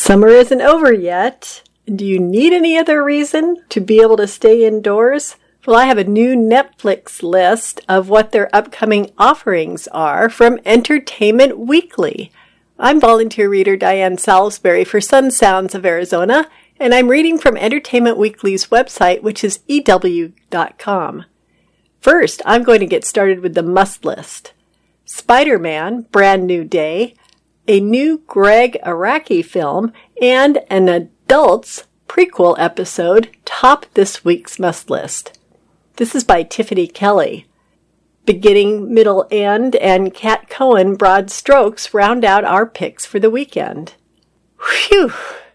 Summer isn't over yet. Do you need any other reason to be able to stay indoors? Well, I have a new Netflix list of what their upcoming offerings are from Entertainment Weekly. I'm volunteer reader Diane Salisbury for Sun Sounds of Arizona, and I'm reading from Entertainment Weekly's website, which is EW.com. First, I'm going to get started with the must list. Spider-Man, Brand New Day, a new Greg Araki film, and an adults prequel episode top this week's must list. This is by Tiffany Kelly. Beginning, Middle, End, and Kat Cohen broad strokes round out our picks for the weekend. Whew!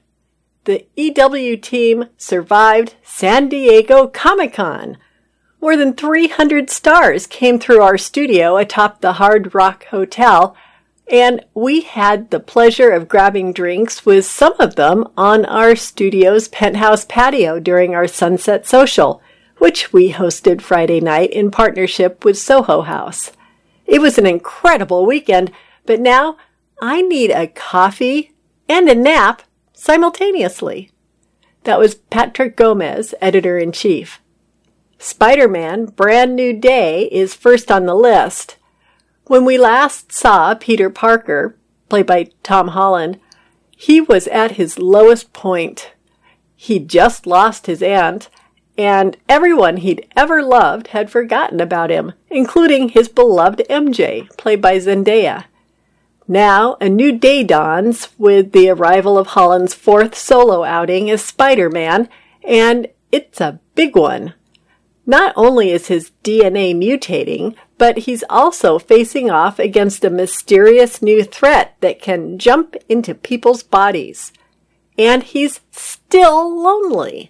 The EW team survived San Diego Comic-Con. More than 300 stars came through our studio atop the Hard Rock Hotel, and we had the pleasure of grabbing drinks with some of them on our studio's penthouse patio during our Sunset Social, which we hosted Friday night in partnership with Soho House. It was an incredible weekend, but now I need a coffee and a nap simultaneously. That was Patrick Gomez, Editor-in-Chief. Spider-Man, Brand New Day is first on the list. When we last saw Peter Parker, played by Tom Holland, he was at his lowest point. He'd just lost his aunt, and everyone he'd ever loved had forgotten about him, including his beloved MJ, played by Zendaya. Now, a new day dawns with the arrival of Holland's fourth solo outing as Spider-Man, and it's a big one. Not only is his DNA mutating, but he's also facing off against a mysterious new threat that can jump into people's bodies. And he's still lonely.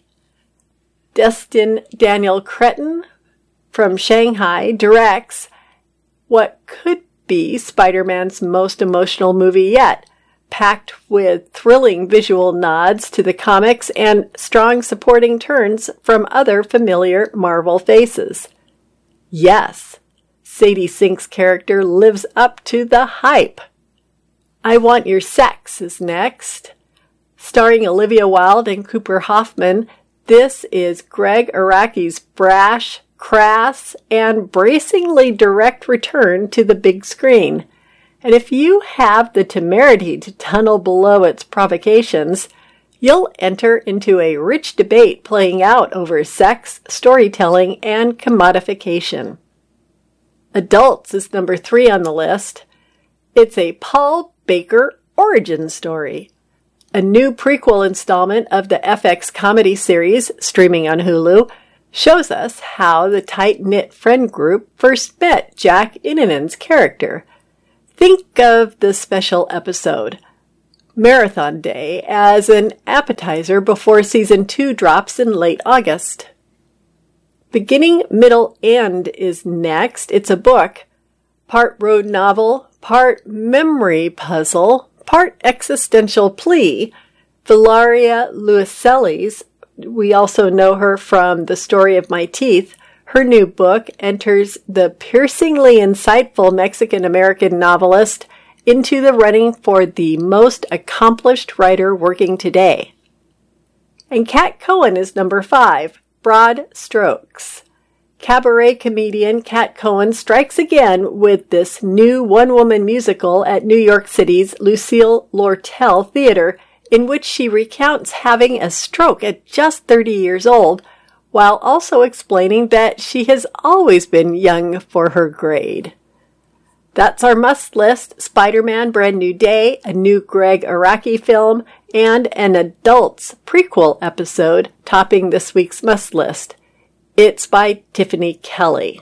Destin Daniel Cretton from Shanghai directs what could be Spider-Man's most emotional movie yet, packed with thrilling visual nods to the comics and strong supporting turns from other familiar Marvel faces. Yes, Sadie Sink's character lives up to the hype. I Want Your Sex is next. Starring Olivia Wilde and Cooper Hoffman, this is Greg Araki's brash, crass, and bracingly direct return to the big screen. And if you have the temerity to tunnel below its provocations, you'll enter into a rich debate playing out over sex, storytelling, and commodification. Adults is number 3 on the list. It's a Paul Baker origin story. A new prequel installment of the FX comedy series, streaming on Hulu, shows us how the tight-knit friend group first met Jack Innanen's character. Think of the special episode, Marathon Day, as an appetizer before Season 2 drops in late August. Beginning, Middle, End is next. It's a book, part road novel, part memory puzzle, part existential plea. Valeria Luiselli's, we also know her from The Story of My Teeth. Her new book enters the piercingly insightful Mexican-American novelist into the running for the most accomplished writer working today. And Kat Cohen is number 5, Broad Strokes. Cabaret comedian Kat Cohen strikes again with this new one-woman musical at New York City's Lucille Lortel Theater, in which she recounts having a stroke at just 30 years old, while also explaining that she has always been young for her grade. That's our must list: Spider-Man Brand New Day, a new Greg Araki film, and an adults prequel episode topping this week's must list. It's by Tiffany Kelly.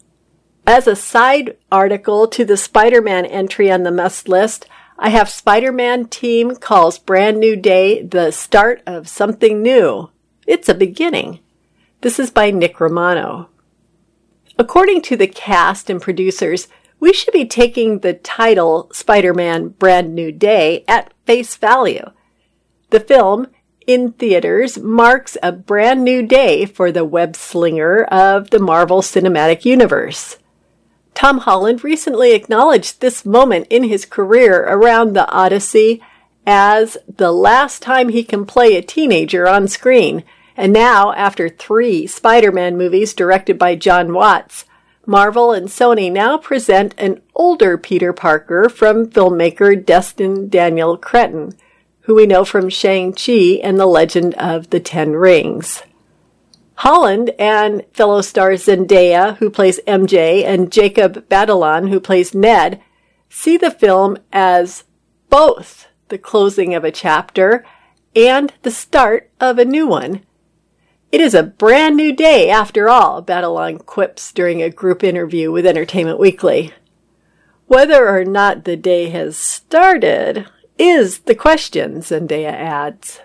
As a side article to the Spider-Man entry on the must list, I have Spider-Man team calls Brand New Day the start of something new. It's a beginning. This is by Nick Romano. According to the cast and producers, we should be taking the title Spider-Man Brand New Day at face value. The film, in theaters, marks a brand new day for the web-slinger of the Marvel Cinematic Universe. Tom Holland recently acknowledged this moment in his career around the Odyssey as the last time he can play a teenager on screen. And now, after 3 Spider-Man movies directed by John Watts, Marvel and Sony now present an older Peter Parker from filmmaker Destin Daniel Cretton, who we know from Shang-Chi and The Legend of the Ten Rings. Holland and fellow stars Zendaya, who plays MJ, and Jacob Batalon, who plays Ned, see the film as both the closing of a chapter and the start of a new one. It is a brand new day after all, Batalon quips during a group interview with Entertainment Weekly. Whether or not the day has started is the question, Zendaya adds.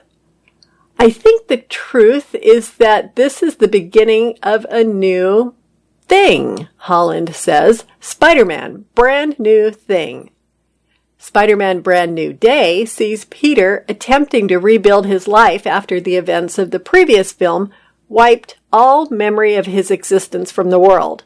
I think the truth is that this is the beginning of a new thing, Holland says. Spider-Man, brand new thing. Spider-Man Brand New Day sees Peter attempting to rebuild his life after the events of the previous film wiped all memory of his existence from the world.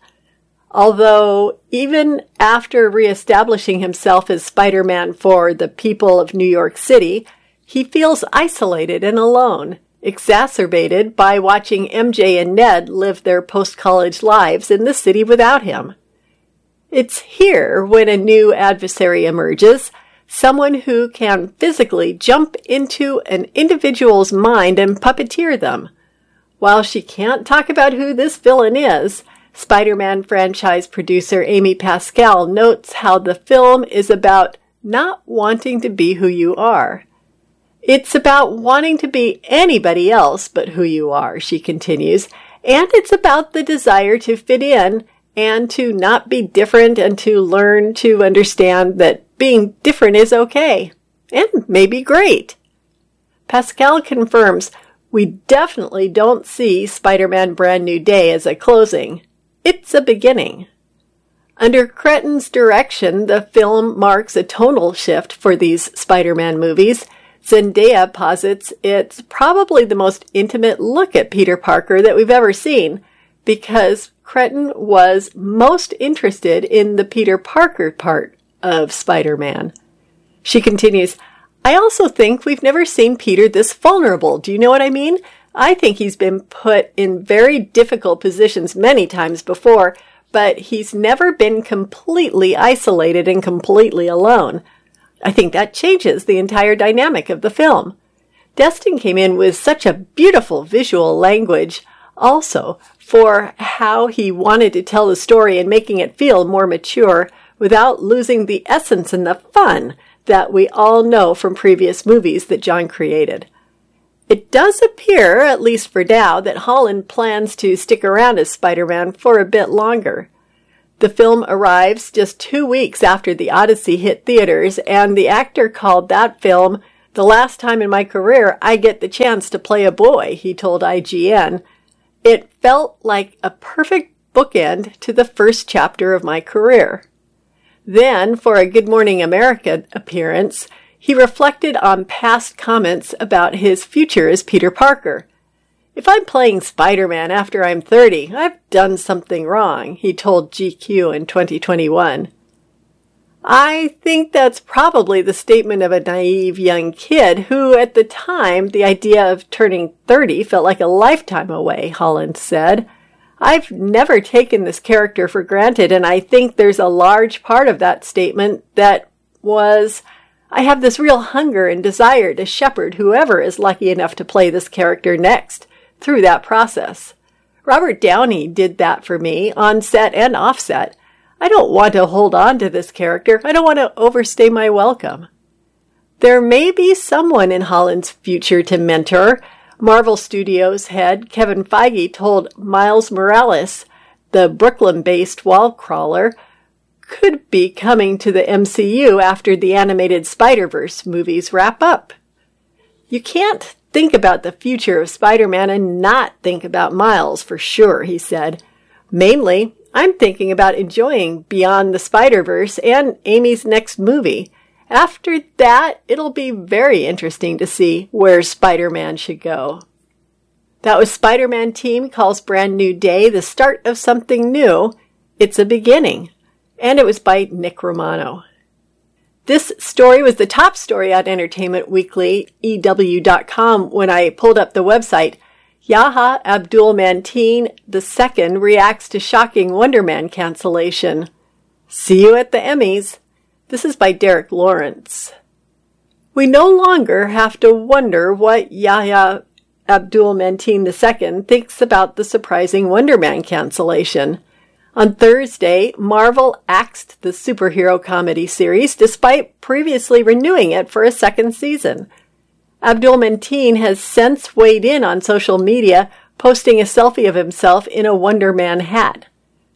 Although, even after reestablishing himself as Spider-Man for the people of New York City, he feels isolated and alone, exacerbated by watching MJ and Ned live their post-college lives in the city without him. It's here when a new adversary emerges, someone who can physically jump into an individual's mind and puppeteer them. While she can't talk about who this villain is, Spider-Man franchise producer Amy Pascal notes how the film is about not wanting to be who you are. It's about wanting to be anybody else but who you are, she continues, and it's about the desire to fit in and to not be different and to learn to understand that being different is okay and maybe great. Pascal confirms, we definitely don't see Spider-Man Brand New Day as a closing. It's a beginning. Under Cretton's direction, the film marks a tonal shift for these Spider-Man movies. Zendaya posits it's probably the most intimate look at Peter Parker that we've ever seen, because Cretton was most interested in the Peter Parker part of Spider-Man. She continues, I also think we've never seen Peter this vulnerable. Do you know what I mean? I think he's been put in very difficult positions many times before, but he's never been completely isolated and completely alone. I think that changes the entire dynamic of the film. Destin came in with such a beautiful visual language also for how he wanted to tell the story and making it feel more mature without losing the essence and the fun that we all know from previous movies that John created. It does appear, at least for now, that Holland plans to stick around as Spider-Man for a bit longer. The film arrives just 2 weeks after The Odyssey hit theaters, and the actor called that film the last time in my career I get the chance to play a boy, he told IGN. It felt like a perfect bookend to the first chapter of my career. Then, for a Good Morning America appearance, he reflected on past comments about his future as Peter Parker. If I'm playing Spider-Man after I'm 30, I've done something wrong, he told GQ in 2021. I think that's probably the statement of a naive young kid who, at the time, the idea of turning 30 felt like a lifetime away, Holland said. I've never taken this character for granted, and I think there's a large part of that statement that was, I have this real hunger and desire to shepherd whoever is lucky enough to play this character next through that process. Robert Downey did that for me, on set and off set. I don't want to hold on to this character. I don't want to overstay my welcome. There may be someone in Holland's future to mentor. Marvel Studios head Kevin Feige told Miles Morales, the Brooklyn-based wall crawler, could be coming to the MCU after the animated Spider-Verse movies wrap up. You can't think about the future of Spider-Man and not think about Miles, for sure, he said. Mainly, I'm thinking about enjoying Beyond the Spider-Verse and Amy's next movie. After that, it'll be very interesting to see where Spider-Man should go. That was Spider-Man Team Calls Brand New Day the start of something new. It's a beginning. And it was by Nick Romano. This story was the top story on Entertainment Weekly, EW.com, when I pulled up the website. Yahya Abdul-Mateen II reacts to shocking Wonder Man cancellation. See you at the Emmys. This is by Derek Lawrence. We no longer have to wonder what Yahya Abdul-Mateen II thinks about the surprising Wonder Man cancellation. On Thursday, Marvel axed the superhero comedy series despite previously renewing it for a second season. Abdul-Mateen has since weighed in on social media, posting a selfie of himself in a Wonder Man hat.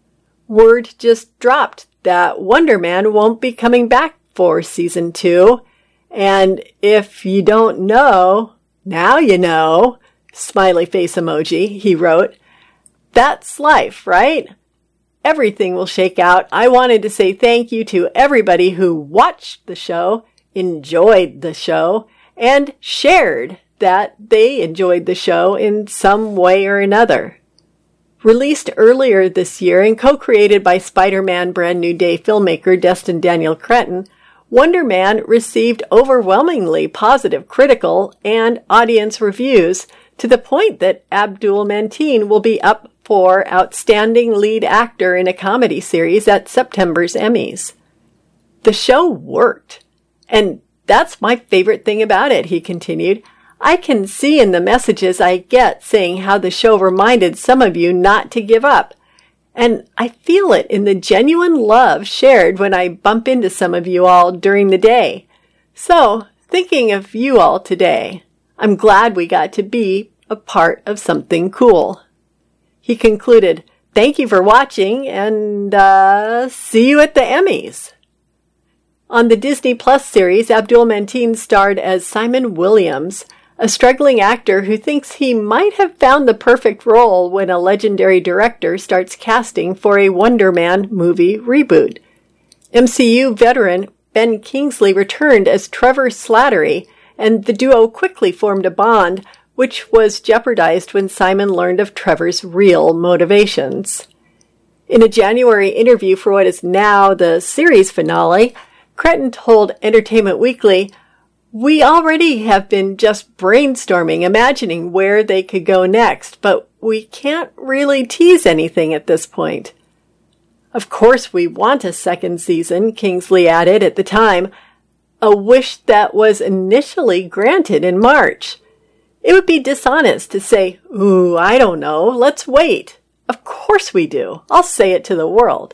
Word just dropped that Wonder Man won't be coming back for season 2. And if you don't know, now you know, smiley face emoji, he wrote. That's life, right? Everything will shake out. I wanted to say thank you to everybody who watched the show, enjoyed the show, and shared that they enjoyed the show in some way or another. Released earlier this year and co-created by Spider-Man Brand New Day filmmaker Destin Daniel Cretton, Wonder Man received overwhelmingly positive critical and audience reviews to the point that Abdul-Mateen will be up for Outstanding Lead Actor in a Comedy Series at September's Emmys. The show worked, and that's my favorite thing about it, he continued. I can see in the messages I get saying how the show reminded some of you not to give up. And I feel it in the genuine love shared when I bump into some of you all during the day. So, thinking of you all today, I'm glad we got to be a part of something cool. He concluded, thank you for watching, and see you at the Emmys. On the Disney Plus series, Abdul-Mateen starred as Simon Williams, a struggling actor who thinks he might have found the perfect role when a legendary director starts casting for a Wonder Man movie reboot. MCU veteran Ben Kingsley returned as Trevor Slattery, and the duo quickly formed a bond, which was jeopardized when Simon learned of Trevor's real motivations. In a January interview for what is now the series finale, Cretton told Entertainment Weekly, "We already have been just brainstorming, imagining where they could go next, but we can't really tease anything at this point." Of course we want a second season, Kingsley added at the time, a wish that was initially granted in March. It would be dishonest to say, "Ooh, I don't know, let's wait." Of course we do. I'll say it to the world.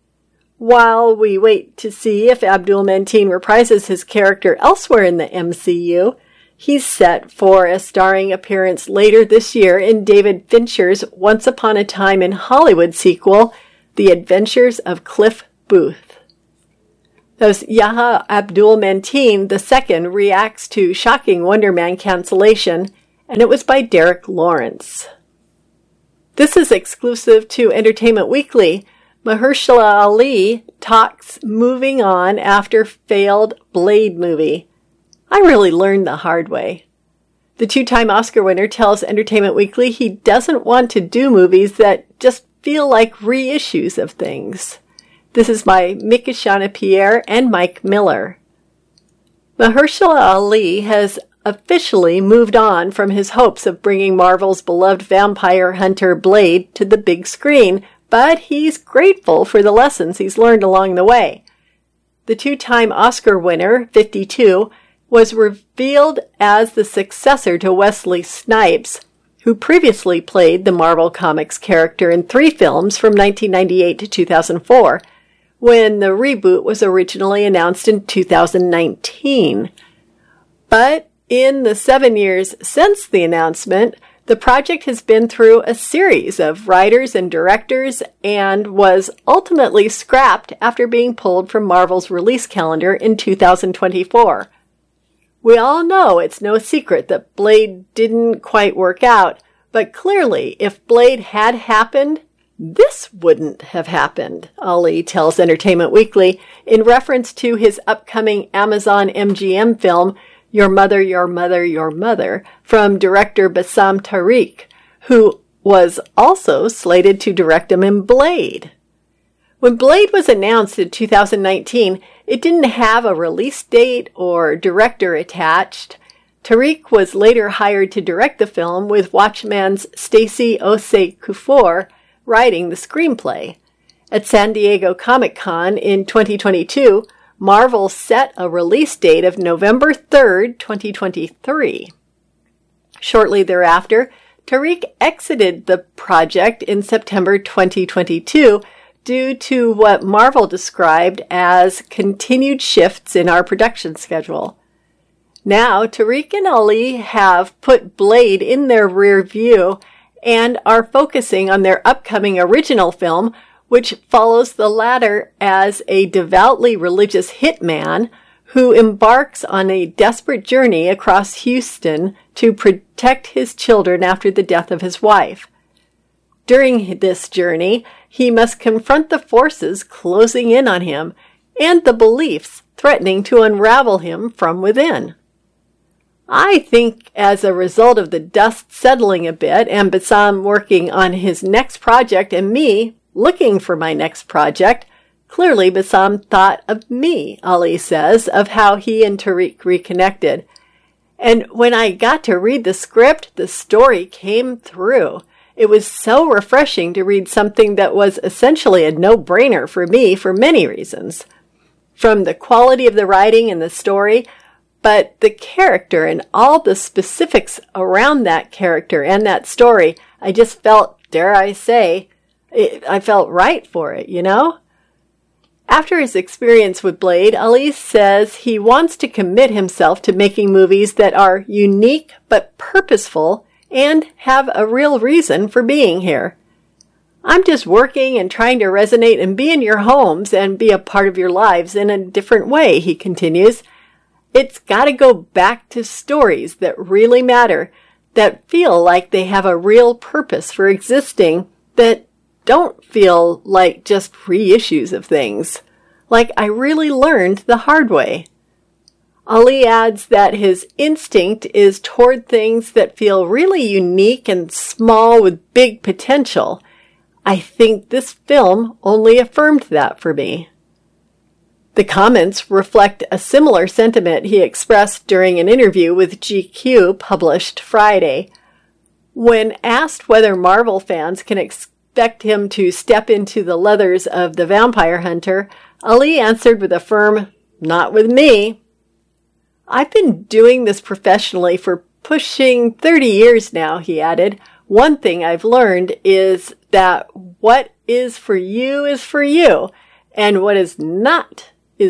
While we wait to see if Abdul-Mateen reprises his character elsewhere in the MCU, he's set for a starring appearance later this year in David Fincher's Once Upon a Time in Hollywood sequel, The Adventures of Cliff Booth. Thus, Yahya Abdul-Mateen II reacts to shocking Wonder Man cancellation, and it was by Derek Lawrence. This is exclusive to Entertainment Weekly. Mahershala Ali talks moving on after failed Blade movie. I really learned the hard way. The two-time Oscar winner tells Entertainment Weekly he doesn't want to do movies that just feel like reissues of things. This is by Mika Pierre and Mike Miller. Mahershala Ali has officially moved on from his hopes of bringing Marvel's beloved vampire hunter Blade to the big screen, but he's grateful for the lessons he's learned along the way. The two-time Oscar winner, 52, was revealed as the successor to Wesley Snipes, who previously played the Marvel Comics character in 3 films from 1998 to 2004, when the reboot was originally announced in 2019. But in the 7 years since the announcement, the project has been through a series of writers and directors and was ultimately scrapped after being pulled from Marvel's release calendar in 2024. We all know it's no secret that Blade didn't quite work out, but clearly, if Blade had happened, this wouldn't have happened, Ali tells Entertainment Weekly in reference to his upcoming Amazon MGM film, Your Mother, Your Mother, Your Mother, from director Bassam Tariq, who was also slated to direct him in Blade. When Blade was announced in 2019, it didn't have a release date or director attached. Tariq was later hired to direct the film, with Watchman's Stacy Osei-Kuffour writing the screenplay. At San Diego Comic-Con in 2022, Marvel set a release date of November 3rd, 2023. Shortly thereafter, Tariq exited the project in September 2022 due to what Marvel described as continued shifts in our production schedule. Now, Tariq and Ali have put Blade in their rear view and are focusing on their upcoming original film, which follows the latter as a devoutly religious hitman who embarks on a desperate journey across Houston to protect his children after the death of his wife. During this journey, he must confront the forces closing in on him and the beliefs threatening to unravel him from within. I think as a result of the dust settling a bit and Bassam working on his next project and me looking for my next project, clearly Bassam thought of me, Ali says, of how he and Tariq reconnected. And when I got to read the script, the story came through. It was so refreshing to read something that was essentially a no-brainer for me for many reasons. From the quality of the writing and the story, but the character and all the specifics around that character and that story, I just felt, dare I say, I felt right for it, you know? After his experience with Blade, Ali says he wants to commit himself to making movies that are unique but purposeful and have a real reason for being here. I'm just working and trying to resonate and be in your homes and be a part of your lives in a different way, he continues. It's got to go back to stories that really matter, that feel like they have a real purpose for existing, that don't feel like just reissues of things, like I really learned the hard way. Ali adds that his instinct is toward things that feel really unique and small with big potential. I think this film only affirmed that for me. The comments reflect a similar sentiment he expressed during an interview with GQ published Friday. When asked whether Marvel fans can expect him to step into the leathers of the vampire hunter, Ali answered with a firm, "Not with me." I've been doing this professionally for pushing 30 years now, he added. One thing I've learned is that what is for you, and what is not.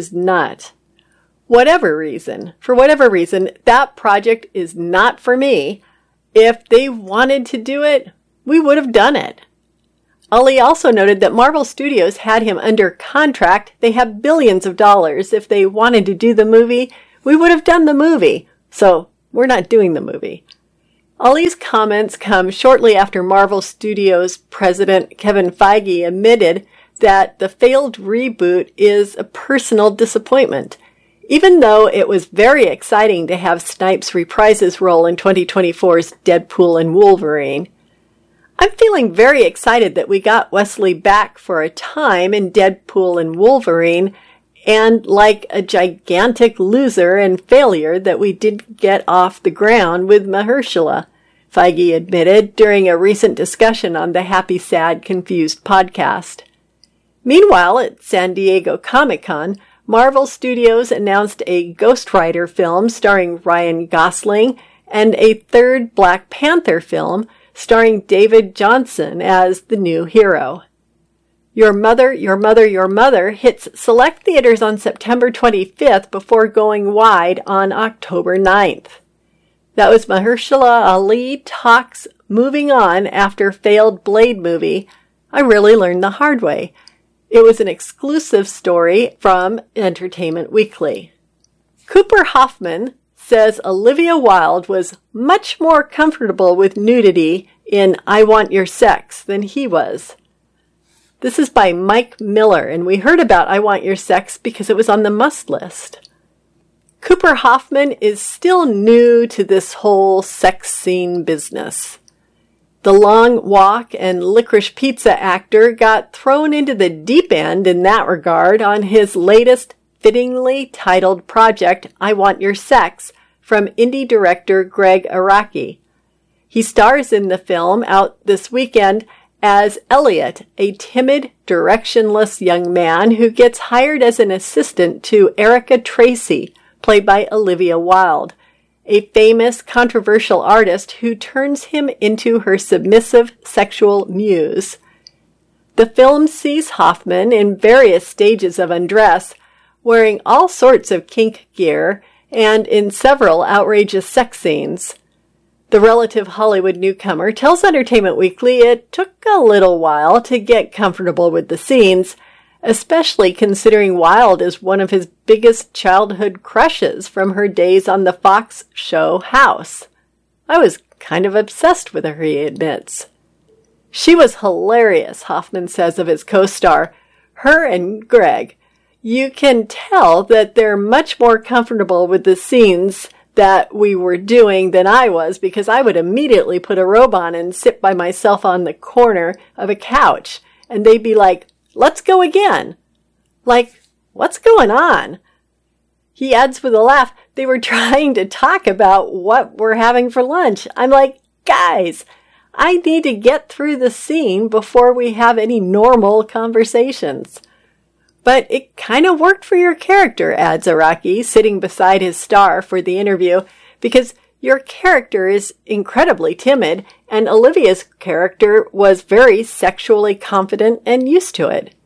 For whatever reason, that project is not for me. If they wanted to do it, we would have done it. Ali also noted that Marvel Studios had him under contract. They have billions of dollars. If they wanted to do the movie, we would have done the movie. So we're not doing the movie. Ali's comments come shortly after Marvel Studios president Kevin Feige admitted that the failed reboot is a personal disappointment. Even though it was very exciting to have Snipes reprise his role in 2024's Deadpool and Wolverine, I'm feeling very excited that we got Wesley back for a time in Deadpool and Wolverine, and like a gigantic loser and failure that we didn't get off the ground with Mahershala, Feige admitted during a recent discussion on the Happy, Sad, Confused podcast. Meanwhile, at San Diego Comic-Con, Marvel Studios announced a Ghost Rider film starring Ryan Gosling and a third Black Panther film starring David Johnson as the new hero. Your Mother, Your Mother, Your Mother hits select theaters on September 25th before going wide on October 9th. That was Mahershala Ali talks moving on after failed Blade movie. I really learned the hard way. It was an exclusive story from Entertainment Weekly. Cooper Hoffman says Olivia Wilde was much more comfortable with nudity in I Want Your Sex than he was. This is by Mike Miller, and we heard about I Want Your Sex because it was on the must list. Cooper Hoffman is still new to this whole sex scene business. The Long Walk and Licorice Pizza actor got thrown into the deep end in that regard on his latest fittingly titled project, I Want Your Sex, from indie director Gregg Araki. He stars in the film out this weekend as Elliot, a timid, directionless young man who gets hired as an assistant to Erica Tracy, played by Olivia Wilde, a famous, controversial artist who turns him into her submissive sexual muse. The film sees Hoffman in various stages of undress, wearing all sorts of kink gear, and in several outrageous sex scenes. The relative Hollywood newcomer tells Entertainment Weekly it took a little while to get comfortable with the scenes, especially considering Wilde is one of his biggest childhood crushes from her days on the Fox show House. I was kind of obsessed with her, he admits. She was hilarious, Hoffman says of his co-star. Her and Greg. You can tell that they're much more comfortable with the scenes that we were doing than I was, because I would immediately put a robe on and sit by myself on the corner of a couch, and they'd be like, let's go again. Like, what's going on? He adds with a laugh, they were trying to talk about what we're having for lunch. I'm like, guys, I need to get through the scene before we have any normal conversations. But it kind of worked for your character, adds Araki, sitting beside his star for the interview, because your character is incredibly timid, and Olivia's character was very sexually confident and used to it.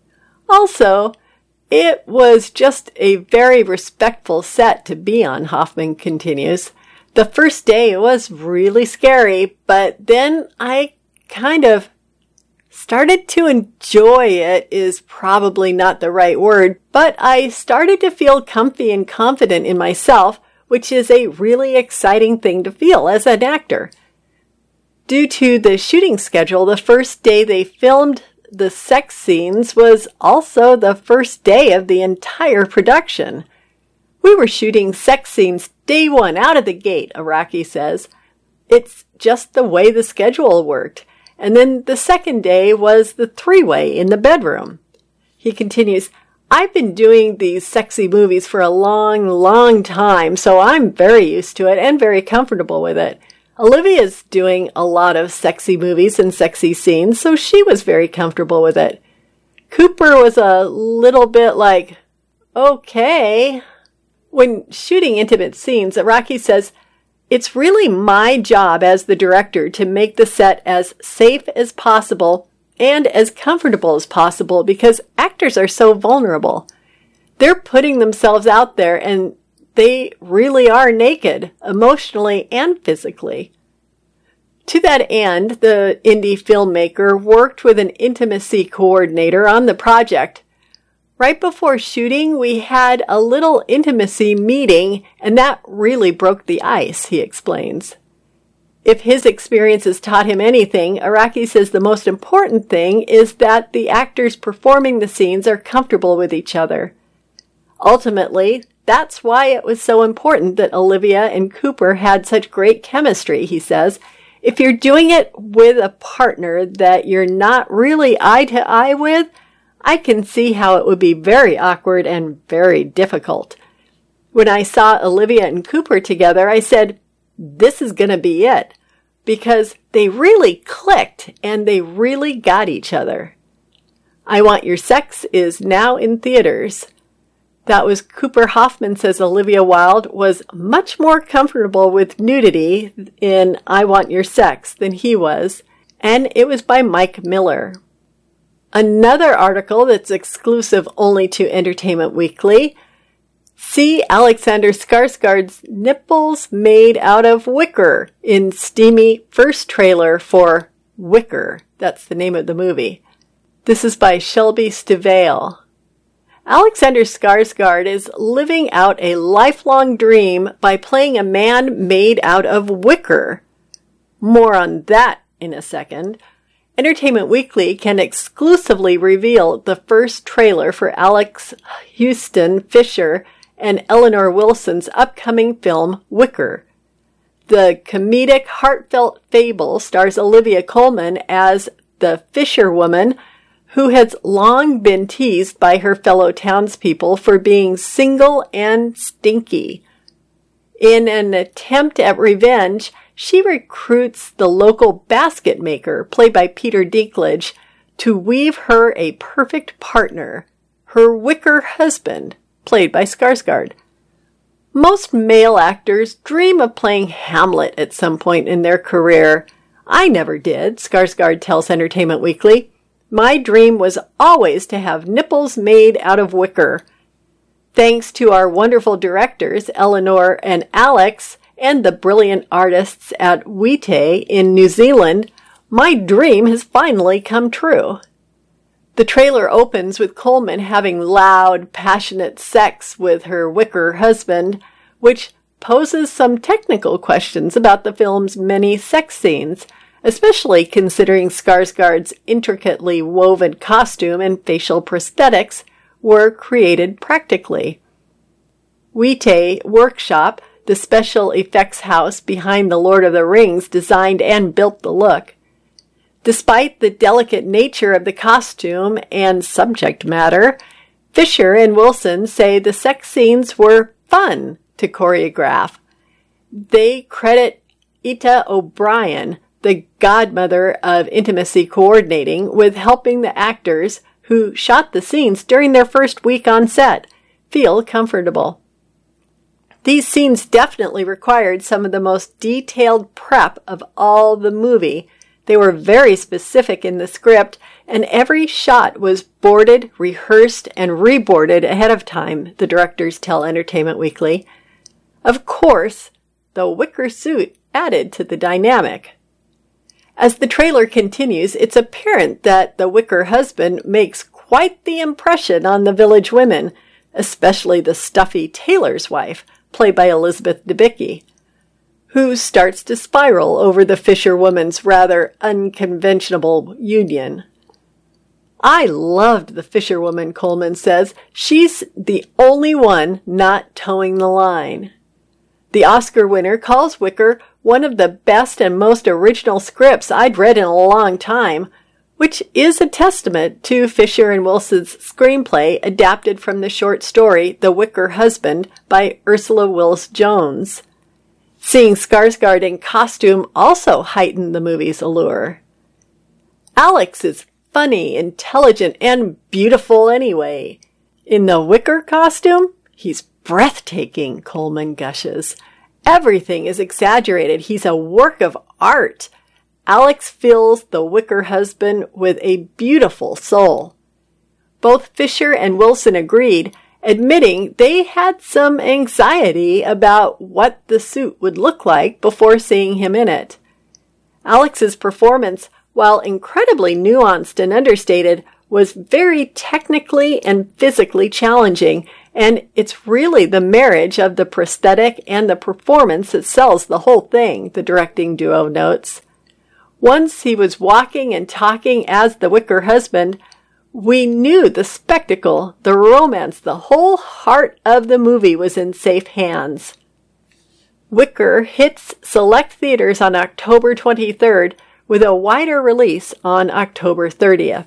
Also, it was just a very respectful set to be on, Hoffman continues. The first day was really scary, but then I kind of started to enjoy it is probably not the right word, but I started to feel comfy and confident in myself, which is a really exciting thing to feel as an actor. Due to the shooting schedule, the first day they filmed the sex scenes was also the first day of the entire production. We were shooting sex scenes day one out of the gate, Araki says. It's just the way the schedule worked. And then the second day was the three-way in the bedroom. He continues, I've been doing these sexy movies for a long, long time, so I'm very used to it and very comfortable with it. Olivia's doing a lot of sexy movies and sexy scenes, so she was very comfortable with it. Cooper was a little bit like, okay. When shooting intimate scenes, Araki says, it's really my job as the director to make the set as safe as possible and as comfortable as possible because actors are so vulnerable. They're putting themselves out there and they really are naked, emotionally and physically. To that end, the indie filmmaker worked with an intimacy coordinator on the project. Right before shooting, we had a little intimacy meeting, and that really broke the ice, he explains. If his experiences taught him anything, Araki says the most important thing is that the actors performing the scenes are comfortable with each other. Ultimately, that's why it was so important that Olivia and Cooper had such great chemistry, he says. If you're doing it with a partner that you're not really eye to eye with, I can see how it would be very awkward and very difficult. When I saw Olivia and Cooper together, I said, this is going to be it, because they really clicked and they really got each other. I Want Your Sex is now in theaters. That was Cooper. Hoffman says Olivia Wilde was much more comfortable with nudity in I Want Your Sex than he was, and it was by Mike Miller. Another article that's exclusive only to Entertainment Weekly. See Alexander Skarsgård's nipples made out of wicker in steamy first trailer for Wicker. That's the name of the movie. This is by Shelby Stivale. Alexander Skarsgård is living out a lifelong dream by playing a man made out of wicker. More on that in a second. Entertainment Weekly can exclusively reveal the first trailer for Alex Houston Fisher and Eleanor Wilson's upcoming film, Wicker. The comedic, heartfelt fable stars Olivia Colman as the fisherwoman who has long been teased by her fellow townspeople for being single and stinky. In an attempt at revenge, she recruits the local basket maker, played by Peter Dinklage, to weave her a perfect partner, her wicker husband, played by Skarsgård. Most male actors dream of playing Hamlet at some point in their career. I never did, Skarsgård tells Entertainment Weekly. My dream was always to have nipples made out of wicker. Thanks to our wonderful directors, Eleanor and Alex, and the brilliant artists at Wite in New Zealand, my dream has finally come true. The trailer opens with Colman having loud, passionate sex with her wicker husband, which poses some technical questions about the film's many sex scenes, especially considering Skarsgård's intricately woven costume and facial prosthetics were created practically. Wite Workshop, the special effects house behind the Lord of the Rings, designed and built the look. Despite the delicate nature of the costume and subject matter, Fisher and Wilson say the sex scenes were fun to choreograph. They credit Ita O'Brien, the godmother of intimacy coordinating, with helping the actors who shot the scenes during their first week on set feel comfortable. These scenes definitely required some of the most detailed prep of all the movie. They were very specific in the script, and every shot was boarded, rehearsed, and reboarded ahead of time, the directors tell Entertainment Weekly. Of course, the wicker suit added to the dynamic. As the trailer continues, it's apparent that the wicker husband makes quite the impression on the village women, especially the stuffy tailor's wife, played by Elizabeth Debicki, who starts to spiral over the fisherwoman's rather unconventional union. I loved the fisherwoman, Colman says. She's the only one not towing the line. The Oscar winner calls Wicker one of the best and most original scripts I'd read in a long time, which is a testament to Fisher and Wilson's screenplay adapted from the short story The Wicker Husband by Ursula Wills Jones. Seeing Skarsgård in costume also heightened the movie's allure. Alex is funny, intelligent, and beautiful anyway. In the wicker costume, he's breathtaking, Colman gushes. Everything is exaggerated. He's a work of art. Alex fills the wicker husband with a beautiful soul. Both Fisher and Wilson agreed, admitting they had some anxiety about what the suit would look like before seeing him in it. Alex's performance, while incredibly nuanced and understated, was very technically and physically challenging, and it's really the marriage of the prosthetic and the performance that sells the whole thing, the directing duo notes. Once he was walking and talking as the wicker husband, we knew the spectacle, the romance, the whole heart of the movie was in safe hands. Wicker hits select theaters on October 23rd with a wider release on October 30th.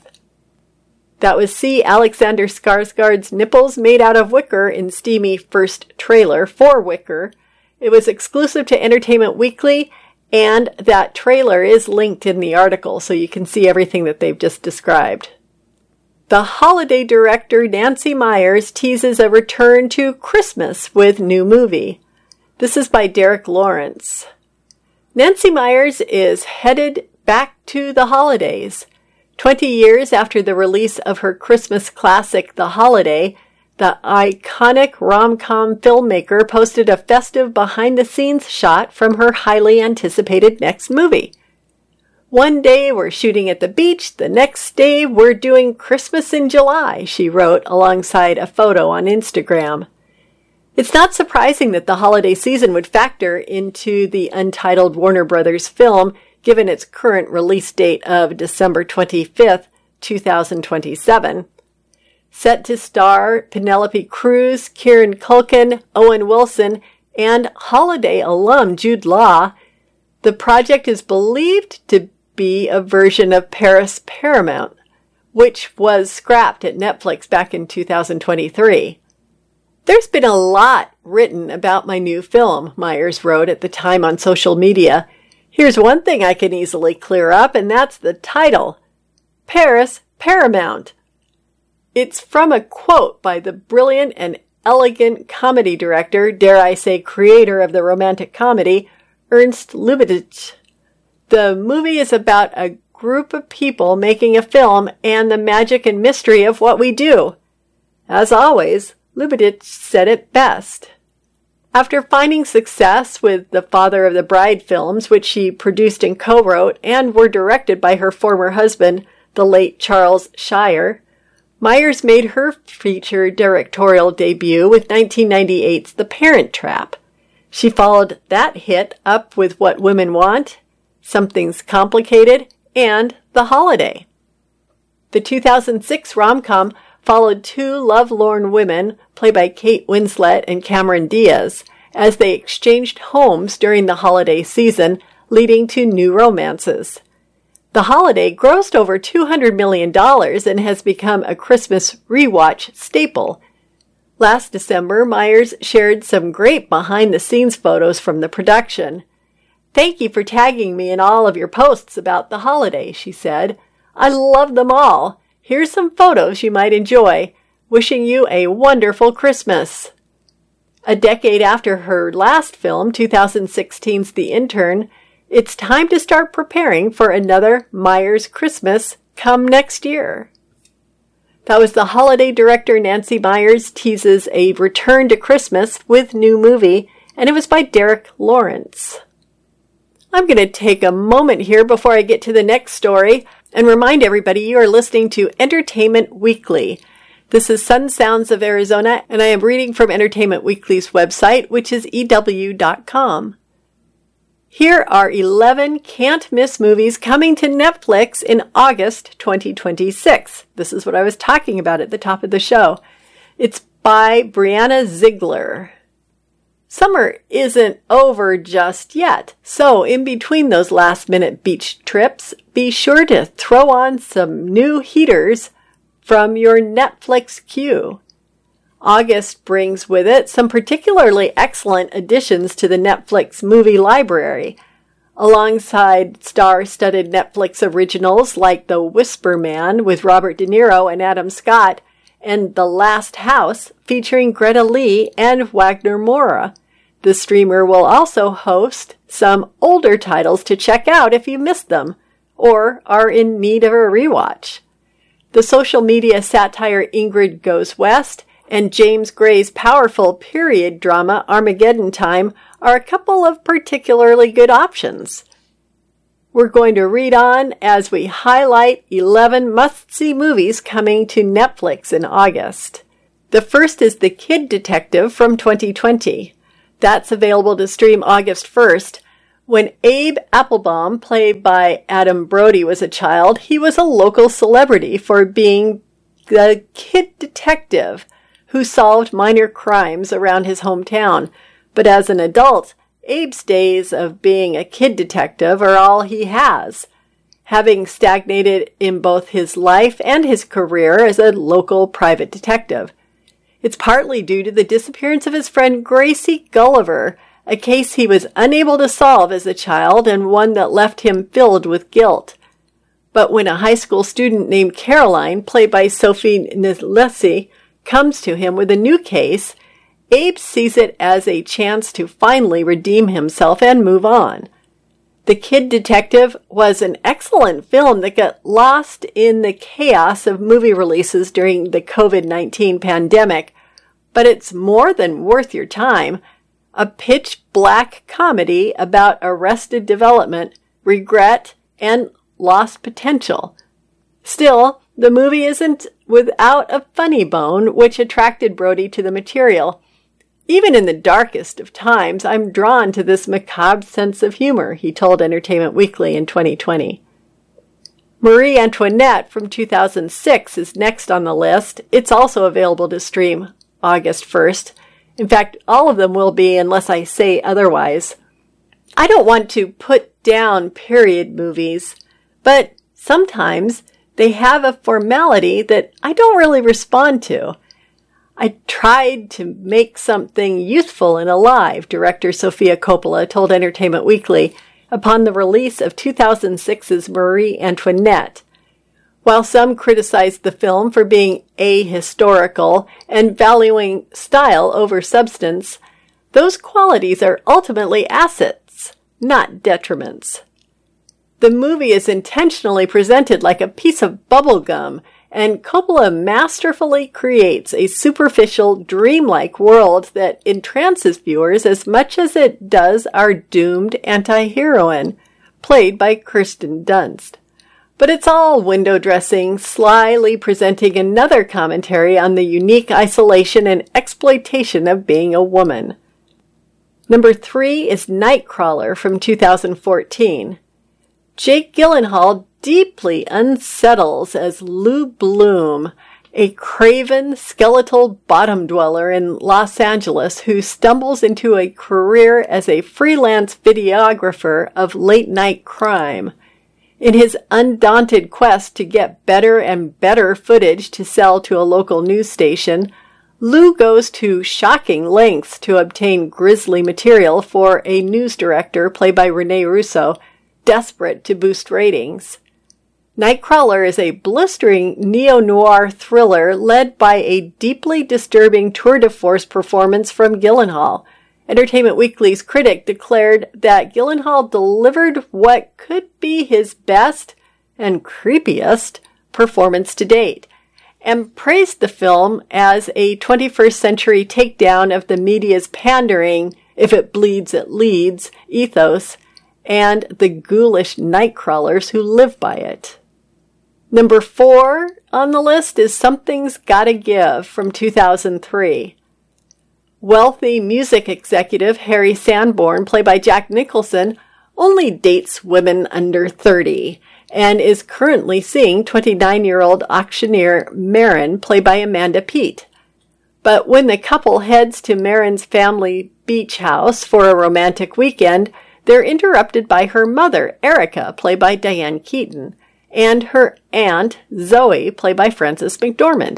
That was See Alexander Skarsgård's Nipples Made Out of Wicker in steamy first trailer for Wicker. It was exclusive to Entertainment Weekly, and that trailer is linked in the article so you can see everything that they've just described. The holiday director Nancy Meyers teases a return to Christmas with new movie. This is by Derek Lawrence. Nancy Meyers is headed back to the holidays. 20 years after the release of her Christmas classic, The Holiday, the iconic rom-com filmmaker posted a festive behind-the-scenes shot from her highly anticipated next movie. One day we're shooting at the beach, the next day we're doing Christmas in July, she wrote alongside a photo on Instagram. It's not surprising that the holiday season would factor into the untitled Warner Brothers film, given its current release date of December 25th, 2027. Set to star Penelope Cruz, Kieran Culkin, Owen Wilson, and Holiday alum Jude Law. The project is believed to be a version of Paris Paramount, which was scrapped at Netflix back in 2023. There's been a lot written about my new film, Myers wrote at the time on social media. Here's one thing I can easily clear up, and that's the title, Paris Paramount. It's from a quote by the brilliant and elegant comedy director, dare I say creator of the romantic comedy, Ernst Lubitsch. The movie is about a group of people making a film and the magic and mystery of what we do. As always, Lubitsch said it best. After finding success with the Father of the Bride films, which she produced and co-wrote and were directed by her former husband, the late Charles Shyer, Myers made her feature directorial debut with 1998's The Parent Trap. She followed that hit up with What Women Want, Something's Complicated, and The Holiday. The 2006 rom-com followed two lovelorn women, played by Kate Winslet and Cameron Diaz, as they exchanged homes during the holiday season, leading to new romances. The Holiday grossed over $200 million and has become a Christmas rewatch staple. Last December, Myers shared some great behind-the-scenes photos from the production. "Thank you for tagging me in all of your posts about The Holiday," she said. "I love them all. Here's some photos you might enjoy. Wishing you a wonderful Christmas." A decade after her last film, 2016's The Intern, it's time to start preparing for another Myers Christmas come next year. That was The Holiday director Nancy Myers teases a return to Christmas with new movie, and it was by Derek Lawrence. I'm going to take a moment here before I get to the next story and remind everybody you are listening to Entertainment Weekly. This is Sun Sounds of Arizona, and I am reading from Entertainment Weekly's website, which is EW.com. Here are 11 can't-miss movies coming to Netflix in August 2026. This is what I was talking about at the top of the show. It's by Brianna Ziegler. Summer isn't over just yet, so in between those last-minute beach trips, be sure to throw on some new heaters from your Netflix queue. August brings with it some particularly excellent additions to the Netflix movie library, alongside star-studded Netflix originals like The Whisper Man with Robert De Niro and Adam Scott, and The Last House featuring Greta Lee and Wagner Moura. The streamer will also host some older titles to check out if you missed them or are in need of a rewatch. The social media satire Ingrid Goes West and James Gray's powerful period drama Armageddon Time are a couple of particularly good options. We're going to read on as we highlight 11 must-see movies coming to Netflix in August. The first is The Kid Detective from 2020. That's available to stream August 1st. When Abe Applebaum, played by Adam Brody, was a child, he was a local celebrity for being the kid detective who solved minor crimes around his hometown. But as an adult, Abe's days of being a kid detective are all he has, having stagnated in both his life and his career as a local private detective. It's partly due to the disappearance of his friend Gracie Gulliver, a case he was unable to solve as a child and one that left him filled with guilt. But when a high school student named Caroline, played by Sophie Nélisse, comes to him with a new case, Abe sees it as a chance to finally redeem himself and move on. The Kid Detective was an excellent film that got lost in the chaos of movie releases during the COVID-19 pandemic, but it's more than worth your time. A pitch-black comedy about arrested development, regret, and lost potential. Still, the movie isn't without a funny bone, which attracted Brody to the material. Even in the darkest of times, I'm drawn to this macabre sense of humor, he told Entertainment Weekly in 2020. Marie Antoinette from 2006 is next on the list. It's also available to stream August 1st. In fact, all of them will be unless I say otherwise. I don't want to put down period movies, but sometimes they have a formality that I don't really respond to. I tried to make something youthful and alive, director Sofia Coppola told Entertainment Weekly upon the release of 2006's Marie Antoinette. While some criticized the film for being ahistorical and valuing style over substance, those qualities are ultimately assets, not detriments. The movie is intentionally presented like a piece of bubble gum, and Coppola masterfully creates a superficial, dreamlike world that entrances viewers as much as it does our doomed anti-heroine, played by Kirsten Dunst. But it's all window dressing, slyly presenting another commentary on the unique isolation and exploitation of being a woman. Number 3 is Nightcrawler from 2014. Jake Gyllenhaal deeply unsettles as Lou Bloom, a craven, skeletal bottom dweller in Los Angeles who stumbles into a career as a freelance videographer of late-night crime. In his undaunted quest to get better and better footage to sell to a local news station, Lou goes to shocking lengths to obtain grisly material for a news director played by Rene Russo, desperate to boost ratings. Nightcrawler is a blistering neo-noir thriller led by a deeply disturbing tour de force performance from Gyllenhaal. Entertainment Weekly's critic declared that Gyllenhaal delivered what could be his best and creepiest performance to date, and praised the film as a 21st century takedown of the media's pandering, if it bleeds it leads, ethos, and the ghoulish nightcrawlers who live by it. Number 4 on the list is Something's Gotta Give from 2003. Wealthy music executive Harry Sanborn, played by Jack Nicholson, only dates women under 30 and is currently seeing 29-year-old auctioneer Marin, played by Amanda Peet. But when the couple heads to Marin's family beach house for a romantic weekend, they're interrupted by her mother, Erica, played by Diane Keaton, and her aunt, Zoe, played by Frances McDormand.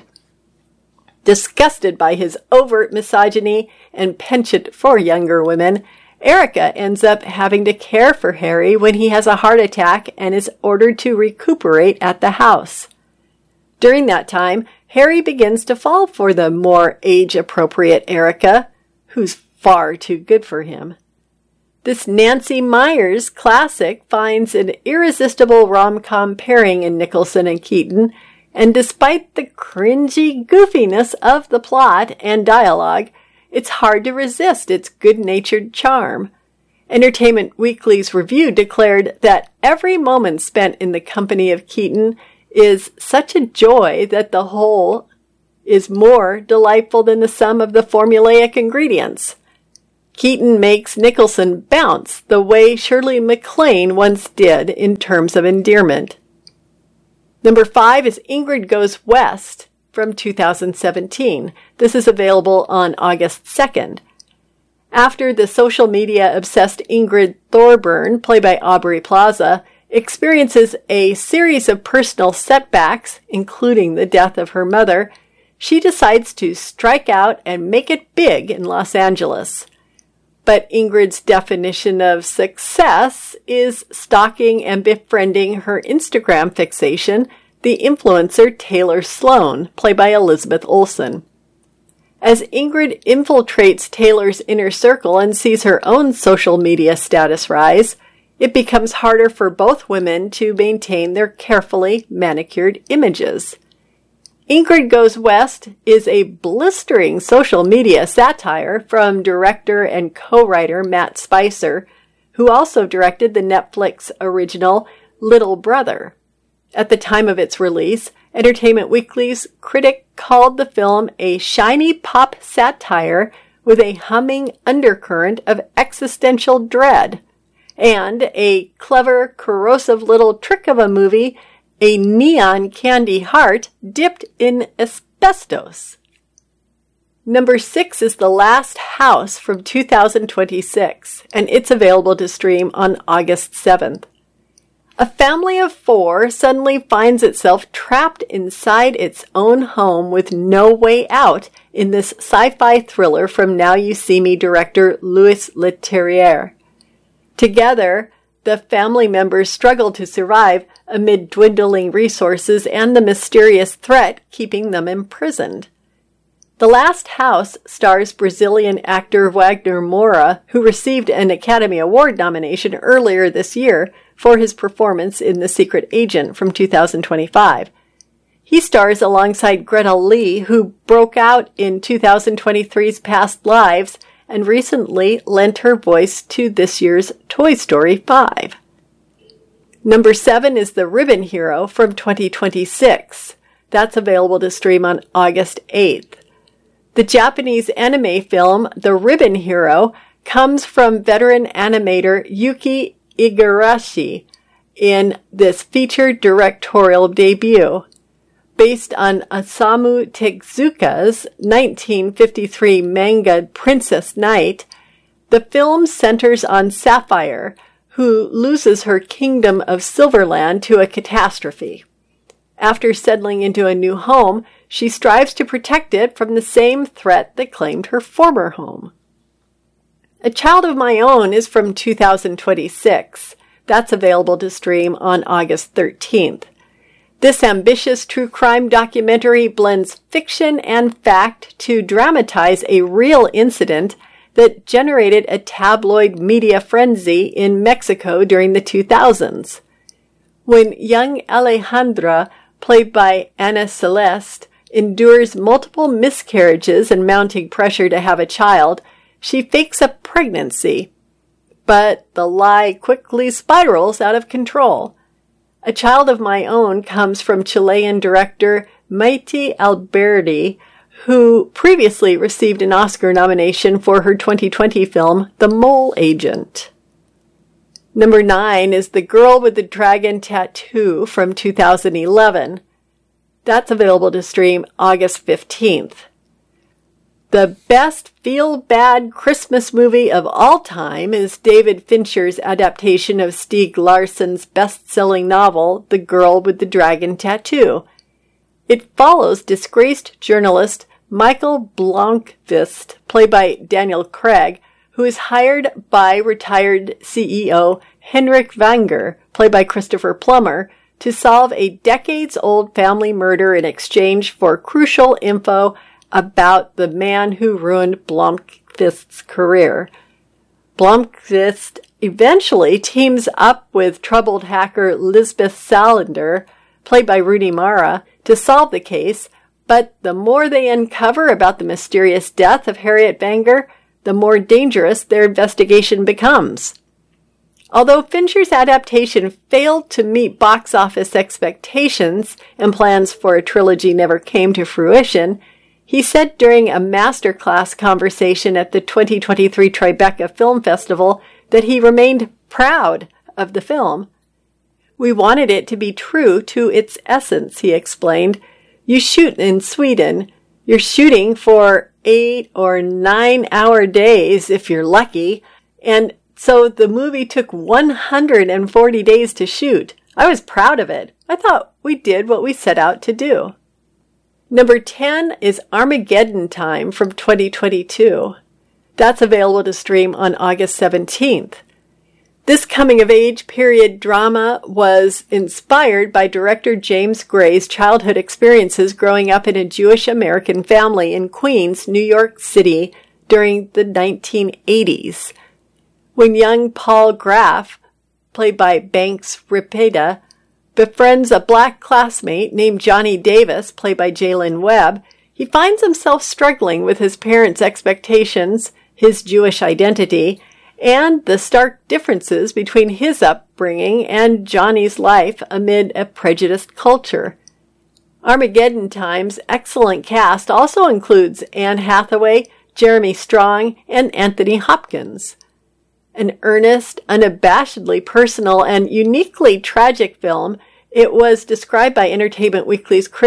Disgusted by his overt misogyny and penchant for younger women, Erica ends up having to care for Harry when he has a heart attack and is ordered to recuperate at the house. During that time, Harry begins to fall for the more age-appropriate Erica, who's far too good for him. This Nancy Meyers classic finds an irresistible rom-com pairing in Nicholson and Keaton, and despite the cringy goofiness of the plot and dialogue, it's hard to resist its good-natured charm. Entertainment Weekly's review declared that every moment spent in the company of Keaton is such a joy that the whole is more delightful than the sum of the formulaic ingredients. Keaton makes Nicholson bounce the way Shirley MacLaine once did in terms of endearment. Number 5 is Ingrid Goes West from 2017. This is available on August 2nd. After the social media-obsessed Ingrid Thorburn, played by Aubrey Plaza, experiences a series of personal setbacks, including the death of her mother, she decides to strike out and make it big in Los Angeles. But Ingrid's definition of success is stalking and befriending her Instagram fixation, the influencer Taylor Sloan, played by Elizabeth Olsen. As Ingrid infiltrates Taylor's inner circle and sees her own social media status rise, it becomes harder for both women to maintain their carefully manicured images. Ingrid Goes West is a blistering social media satire from director and co-writer Matt Spicer, who also directed the Netflix original Little Brother. At the time of its release, Entertainment Weekly's critic called the film a shiny pop satire with a humming undercurrent of existential dread, and a clever, corrosive little trick of a movie, a neon candy heart dipped in asbestos. Number 6 is The Last House from 2026, and it's available to stream on August 7th. A family of 4 suddenly finds itself trapped inside its own home with no way out in this sci-fi thriller from Now You See Me director Louis Leterrier. Together, the family members struggle to survive amid dwindling resources and the mysterious threat keeping them imprisoned. The Last House stars Brazilian actor Wagner Moura, who received an Academy Award nomination earlier this year for his performance in The Secret Agent from 2025. He stars alongside Greta Lee, who broke out in 2023's Past Lives and recently lent her voice to this year's Toy Story 5. Number 7 is The Ribbon Hero from 2026. That's available to stream on August 8th. The Japanese anime film The Ribbon Hero comes from veteran animator Yuki Igarashi in this featured directorial debut. Based on Osamu Tezuka's 1953 manga Princess Knight, the film centers on Sapphire, who loses her kingdom of Silverland to a catastrophe. After settling into a new home, she strives to protect it from the same threat that claimed her former home. A Child of My Own is from 2026. That's available to stream on August 13th. This ambitious true crime documentary blends fiction and fact to dramatize a real incident that generated a tabloid media frenzy in Mexico during the 2000s. When young Alejandra, played by Ana Celeste, endures multiple miscarriages and mounting pressure to have a child, she fakes a pregnancy. But the lie quickly spirals out of control. A Child of My Own comes from Chilean director Maite Alberdi, who previously received an Oscar nomination for her 2020 film The Mole Agent. Number 9 is The Girl with the Dragon Tattoo from 2011. That's available to stream August 15th. The best feel-bad Christmas movie of all time is David Fincher's adaptation of Stieg Larsson's best-selling novel, The Girl with the Dragon Tattoo. It follows disgraced journalist Michael Blomkvist, played by Daniel Craig, who is hired by retired CEO Henrik Vanger, played by Christopher Plummer, to solve a decades-old family murder in exchange for crucial info about the man who ruined Blomkvist's career. Blomkvist eventually teams up with troubled hacker Lisbeth Salander, played by Rooney Mara, to solve the case, but the more they uncover about the mysterious death of Harriet Vanger, the more dangerous their investigation becomes. Although Fincher's adaptation failed to meet box office expectations and plans for a trilogy never came to fruition, he said during a masterclass conversation at the 2023 Tribeca Film Festival that he remained proud of the film. "We wanted it to be true to its essence," he explained. "You shoot in Sweden. You're shooting for 8 or 9 hour days if you're lucky, and so the movie took 140 days to shoot. I was proud of it. I thought we did what we set out to do." Number 10 is Armageddon Time from 2022. That's available to stream on August 17th. This coming-of-age period drama was inspired by director James Gray's childhood experiences growing up in a Jewish American family in Queens, New York City during the 1980s. When young Paul Graff, played by Banks Ripeda, befriends a black classmate named Johnny Davis, played by Jalen Webb, he finds himself struggling with his parents' expectations, his Jewish identity, and the stark differences between his upbringing and Johnny's life amid a prejudiced culture. Armageddon Time's excellent cast also includes Anne Hathaway, Jeremy Strong, and Anthony Hopkins. An earnest, unabashedly personal, and uniquely tragic film, it was described by Entertainment Weekly's critic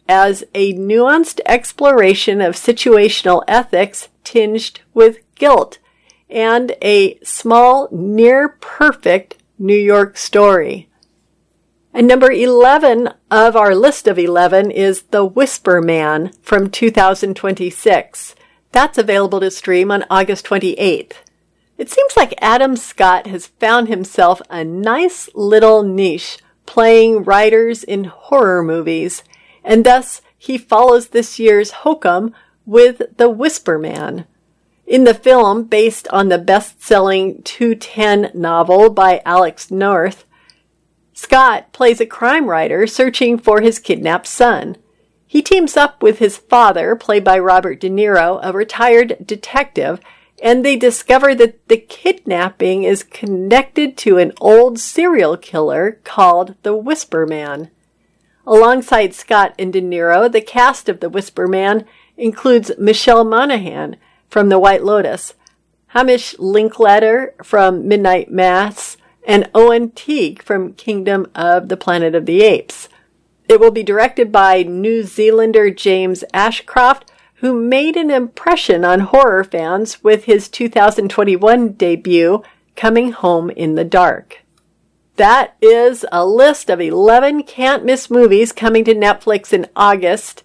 as a nuanced exploration of situational ethics tinged with guilt, and a small, near-perfect New York story. And number 11 of our list of 11 is The Whisper Man from 2026. That's available to stream on August 28th. It seems like Adam Scott has found himself a nice little niche playing writers in horror movies, and thus he follows this year's hokum with The Whisper Man. In the film, based on the best-selling 210 novel by Alex North, Scott plays a crime writer searching for his kidnapped son. He teams up with his father, played by Robert De Niro, a retired detective, and they discover that the kidnapping is connected to an old serial killer called the Whisper Man. Alongside Scott and De Niro, the cast of the Whisper Man includes Michelle Monaghan from The White Lotus, Hamish Linklater from Midnight Mass, and Owen Teague from Kingdom of the Planet of the Apes. It will be directed by New Zealander James Ashcroft, who made an impression on horror fans with his 2021 debut, Coming Home in the Dark. That is a list of 11 can't-miss movies coming to Netflix in August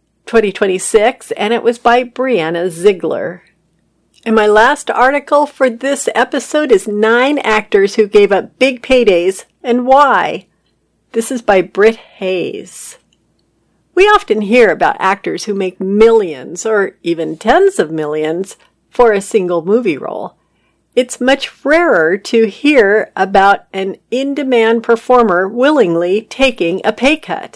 2026, and it was by Brianna Ziegler. And my last article for this episode is 9 actors who gave up big paydays and why. This is by Britt Hayes. We often hear about actors who make millions or even tens of millions for a single movie role. It's much rarer to hear about an in-demand performer willingly taking a pay cut.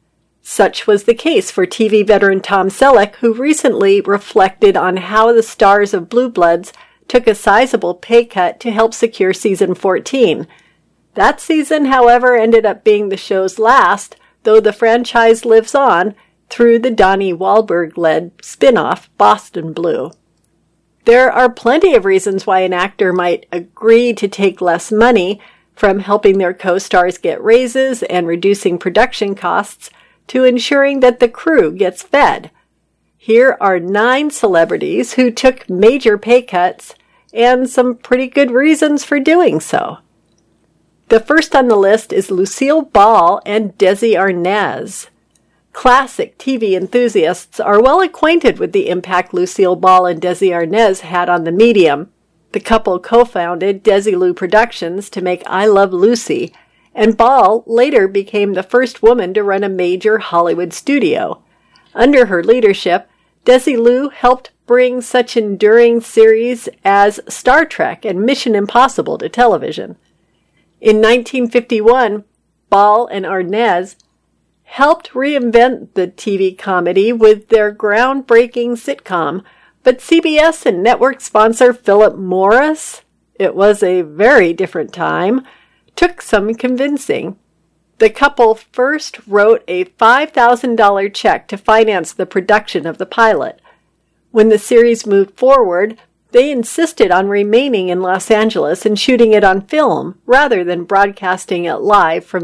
Such was the case for TV veteran Tom Selleck, who recently reflected on how the stars of Blue Bloods took a sizable pay cut to help secure season 14. That season, however, ended up being the show's last, though the franchise lives on through the Donnie Wahlberg-led spin-off Boston Blue. There are plenty of reasons why an actor might agree to take less money, from helping their co-stars get raises and reducing production costs to ensuring that the crew gets fed. Here are 9 celebrities who took major pay cuts and some pretty good reasons for doing so. The first on the list is Lucille Ball and Desi Arnaz. Classic TV enthusiasts are well acquainted with the impact Lucille Ball and Desi Arnaz had on the medium. The couple co-founded Desilu Productions to make I Love Lucy, and Ball later became the first woman to run a major Hollywood studio. Under her leadership, Desilu helped bring such enduring series as Star Trek and Mission Impossible to television. In 1951, Ball and Arnaz helped reinvent the TV comedy with their groundbreaking sitcom, but CBS and network sponsor Philip Morris, it was a very different time, took some convincing. The couple first wrote a $5,000 check to finance the production of the pilot. When the series moved forward, they insisted on remaining in Los Angeles and shooting it on film rather than broadcasting it live from